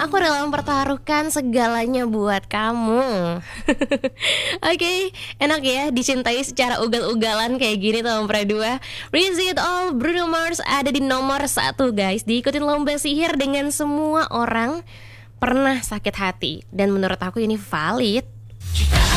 Aku rela mempertaruhkan segalanya buat kamu. Oke, enak ya dicintai secara ugal-ugalan kayak gini tuh nomor 2. Raise It All Bruno Mars ada di nomor 1 guys. Diikutin lomba sihir dengan semua orang pernah sakit hati. Dan menurut aku ini valid.